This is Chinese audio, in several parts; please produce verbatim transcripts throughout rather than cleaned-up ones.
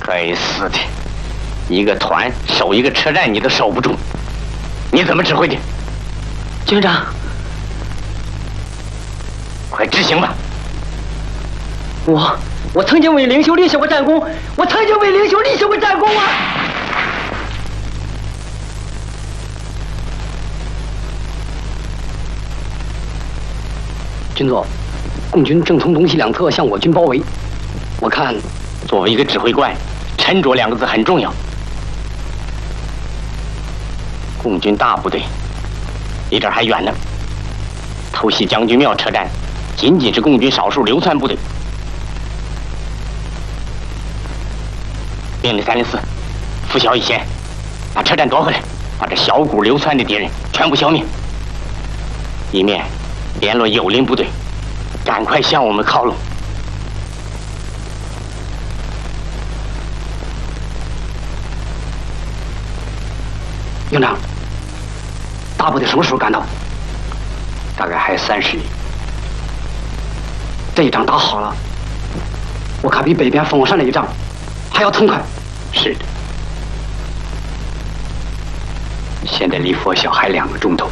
该死的，一个团守一个车站你都守不住，你怎么指挥的？ 军长， 快执行吧！ 我我曾经为领袖立下过战功，我曾经为领袖立下过战功啊！军座，共军正从东西两侧向我军包围，我看， 作为一个指挥官，沉着两个字很重要。共军大部队离这儿还远呢，偷袭将军庙车站，仅仅是共军少数流窜部队。命令三零四，拂晓以前，把车站夺回来，把这小股流窜的敌人全部消灭。一面联络友邻部队，赶快向我们靠拢。 营长，大部队什么时候赶到？ 大概还有三十里。 这一仗打好了，我看比北边凤凰山那一仗还要痛快。 是的。现在离拂晓还两个钟头，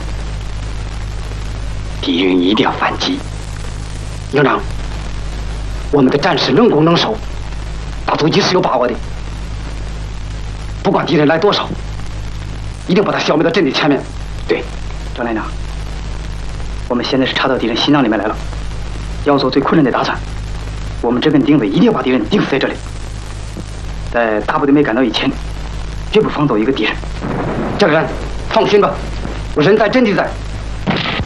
敌人一定要反击。 营长，我们的战士能攻能守，打阻击是有把握的。不管敌人来多少，一定把他消灭到阵地前面。 对， 张连长，我们现在是插到敌人心脏里面来了，要做最困难的打算。我们这根定位一定要把敌人钉死在这里，在大部队没赶到以前，绝不放走一个敌人。这个人放心吧，我人在阵地在。